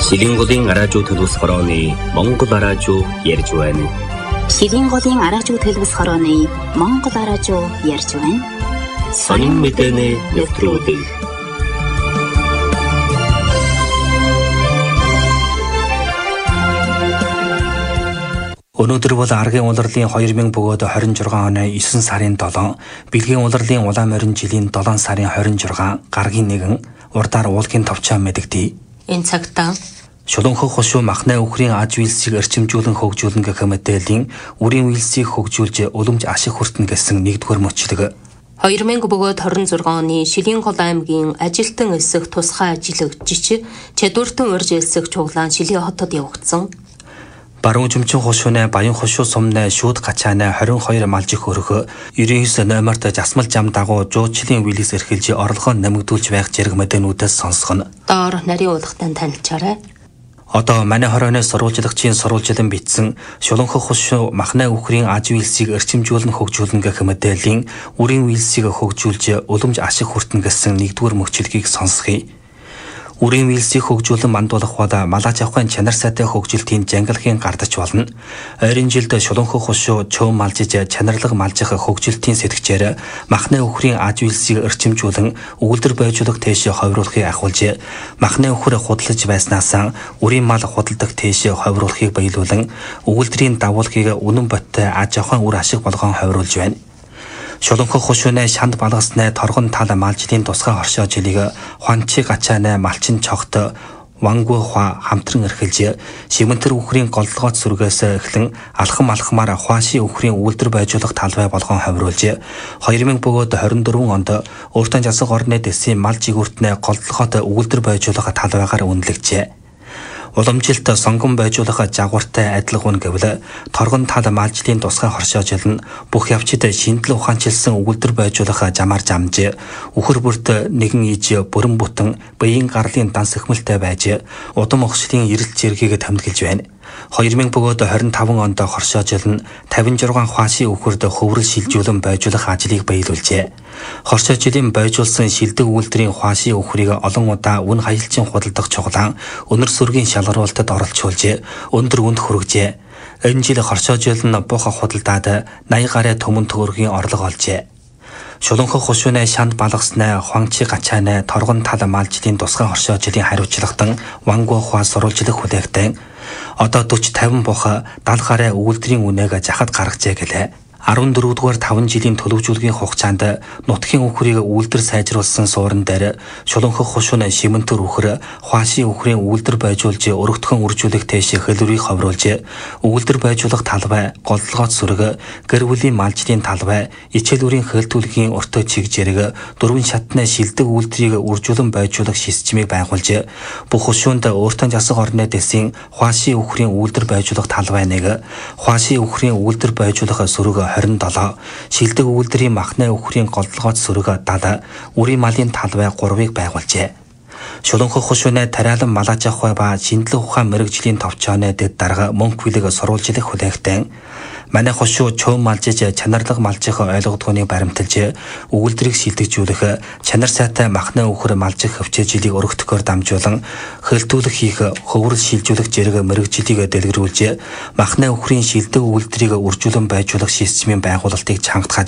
Шилийн голын араажуу төлөвс хорооны Монгол араажуу ярьж байна. Шилийн голын араажуу төлөвс хорооны Монгол араажуу ярьж байна. Сонин мэдээний нэвтрүүлэг. Өнөөдөр бол аргийн улирлын 2026 оны 9 сарын 7, бэлгийн улирлын улаан морин жилийн 7 сарын 26, гаргийн 1, урдаар уулгийн товчоо мэдэгдэе. Энэ цагтаа Шулуунхаг хошуу махнаа үхрийн аж үйлсийг эрчимжүүлэн хөгжүүлнэ гэх мэдээллийн үрийн үйлсийг хөгжүүлж уламж ашиг хүртэнэ гэсэн нэгдүгээр мөчлөг. 2026 оны Шилийн гол аймгийн ажилтан эсэх тусгай ажиллагчид чадвартан урьж элсэх чуглаан Шилийн хотод явагдсан. Баруун жимчин хошуунаа баян хошуу сумнаа шууд гачаанаа 22 малжих өрхө 99 номерт засмал зам дагуу жуучлын вилис эрхэлж орлогоо нэмэгдүүлж байх зэрэг мэдээнүүдээс сонсгоно. Доор нарийн уулгатан танилцаарай. Одоо манай хорооны сурвалжлагчийн сурвалжлан бичсэн Шулуунхаг хошуу махнаа үхрийн аж үйлсийг эрчимжүүлэн хөгжүүлнэ гэх мэдээллийн үрийн үйлсийг хөгжүүлж уламж ашиг хүртэнэ гэсэн нэгдүгээр мөчлөгийг сонсгоё. Үрийн үйлсийг хөгжүүлэн мандуулах бол малаж авахын чанар сайтай хөгжилтийн жангалахын гардач болно. Ойрын жилд Шулуунхаг хошуу чөм малжиж чанарлаг малжих хөгжилтийн сэтгчээр махнаа үхрийн аж үйлсийг эрчимжүүлэн өгүүлбэр байжуулах тийш ховруулахыг ахуулж, махнаа үхэр худалдаж байснаас үрийн мал худалдах тийш ховруулахыг баялуулан өгүүлбэрийн дагуулгыг үнэн боттой аж ахуйн үр ашиг болгон ховруулж байна. Шулуунхаг хошуунаа шанд балгаснаа торгон тал малжлын тусгай хоршоо жилийг хуанчи гачаанаа малчин цогт вангуу хва хамтран эрхэлж шимэнтэр үхрийн голлогоот сүргээс эхлэн алхамаар хуаши үхрийн үйлдвэр байжуулах талбай болгон ховруулж 2024 онд өөртөө засаг орны дэсийн мал жигүүртнээ голлогоот үйлдвэр байжуулах талбайгаар үнэлэгжээ. Уламжилт сонгон байжуулах жагвартай адилхан гэвэл торгон тал малжлын тусгай хоршоожил нь бүх явцад шинжлэх ухаанчилсан өгүүлбэр байжуулах замаар замж үхэр бүрт нэгэн иж бүрэн бүтэн биеийн гарлын данс эхмэлтэй байж удам огшлын эрэлт зэргийг томилж байна. 2025 онд хоршоожил нь 56 хуаши үхэрд хөврөл шилжүүлэн байжуулах ажлыг баялуулжээ. Хоршоожилын байжуулсан шилдэг үйлдвэрийн хуаши үхрийг олон удаа үн хаялчин худалдах чуглаан өнөр сүргийн шалгаруулалтад оролцуулж өндөр үнд хүргэжээ. Энэ жил хоршоожил нь бух худалдаад 80 гаруй төмөн төгрөгийн орлого олжээ. Шулуунхаг хошуунаа шанд балгаснаа хуанчи гачаанаа торгон тал малжлын тусгай хоршоожилын хариуцлагатан вангуу хва сурвалжлах хүлээгтэн одоо 40-50 бух 70 гаруй өгүүлбэрийн үнээг захад гаргажээ гэлээ. 14 дугаар 5 жилийн төлөвжүүлгийн хугацаанд нутгийн үхрийг үйлдвэр сайжруулсан суурин дээр Шулуунхаг хошуун шимэнтэр үхэр хуаши үхрийн үйлдвэр байжуулж өргөтгөн үржүүлэх тийш хэлбэрийг ховруулж үйлдвэр байжуулах талбай, голлогоот сүрэг, гэр бүлийн малжлын талбай, ичээл үрийн хэлтүүлгийн өртөө чиг зэрэг дөрвөн шатны шилдэг үйлдвэрийг үржүүлэн байжуулах системийг байгуулж бүх хошуунд өөртөө засаг орны дэсийн хуаши үхрийн үйлдвэр байжуулах талбай 1, хуаши үхрийн үйлдвэр байжуулах сүрэг 27, шилдэг үйлдвэрийн махнаа үхрийн голлогоот сүрэг 70, үрийн малын талбай 3-ыг байгуулжээ. Шулуунхаг хошуунаа тариалан малаж авах ба шинжлэх ухаан мэрэгжлийн товчооны дэд дарга мөнгө хүлээг сурвалжлах хүлээгтэн манай хошуу чөм малжиж чанарлаг малжих ойлгодгооныг баримталж өгүүлбэрийг шилдэгжүүлэх чанар сайтай махнаа үхэр малжих хөвчөөжилийг өргөтгөхөөр дамжуулан хэлтүүлэх хийх хөврөл шилжүүлэх зэрэг мэрэгжлийг дэлгэрүүлж махнаа үхрийн шилдэг өгүүлбэрийг үржүүлэн байжуулах системийн байгуулалтыг чангатгаж